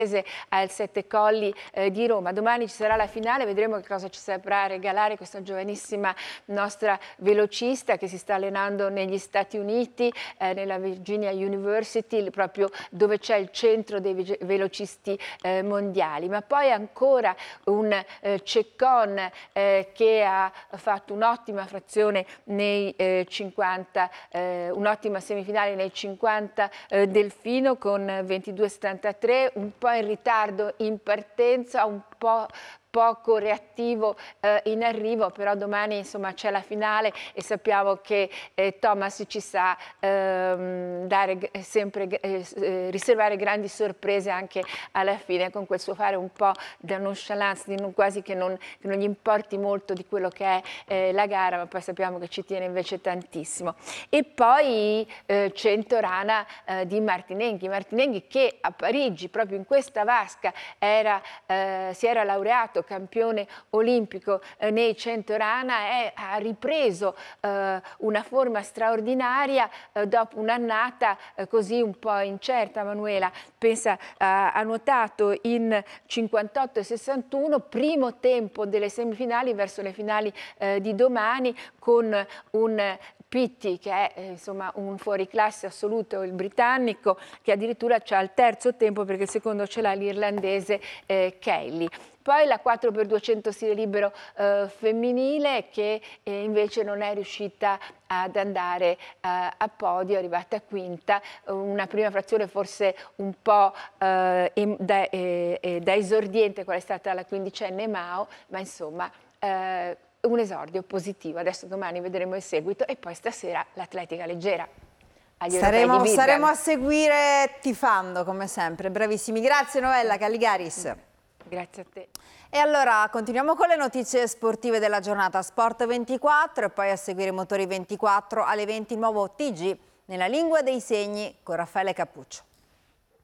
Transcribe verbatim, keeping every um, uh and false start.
al Sette Colli eh, di Roma. Domani ci sarà la finale, vedremo che cosa ci saprà regalare questa giovanissima nostra velocista che si sta allenando negli Stati Uniti, eh, nella Virginia University, proprio dove c'è il centro dei velocisti eh, mondiali. Ma poi ancora un eh, ceccon eh, che ha fatto un'ottima frazione nei eh, cinquanta, eh, un'ottima semifinale nei cinquanta eh, delfino con ventidue settantatré, un po' in ritardo in partenza, un po' poco reattivo eh, in arrivo, però domani insomma c'è la finale e sappiamo che eh, Thomas ci sa ehm, dare sempre, eh, riservare grandi sorprese anche alla fine, con quel suo fare un po' da nonchalance, di non, quasi che non, che non gli importi molto di quello che è eh, la gara, ma poi sappiamo che ci tiene invece tantissimo. E poi eh, cento rana eh, di Martinenghi, Martinenghi che a Parigi, proprio in questa vasca, era, eh, si era laureato campione olimpico eh, nei cento rana e ha ripreso eh, una forma straordinaria eh, dopo un'annata eh, così un po' incerta. Manuela, pensa, eh, ha nuotato in cinquantotto e sessantuno, primo tempo delle semifinali verso le finali eh, di domani, con un Pitti che è eh, insomma un fuoriclasse assoluto, il britannico, che addirittura c'ha il terzo tempo perché il secondo ce l'ha l'irlandese eh, Kelly. Poi la quattro per duecento stile libero eh, femminile che eh, invece non è riuscita ad andare eh, a podio, è arrivata quinta, una prima frazione forse un po' eh, da, eh, da esordiente, qual è stata la quindicenne Mao, ma insomma eh, un esordio positivo. Adesso domani vedremo il seguito e poi stasera l'atletica leggera. Staremo, staremo a seguire tifando come sempre, bravissimi. Grazie Novella Caligaris. Grazie a te. E allora continuiamo con le notizie sportive della giornata. Sport ventiquattro e poi a seguire Motori ventiquattro alle venti il nuovo T G nella lingua dei segni con Raffaele Cappuccio.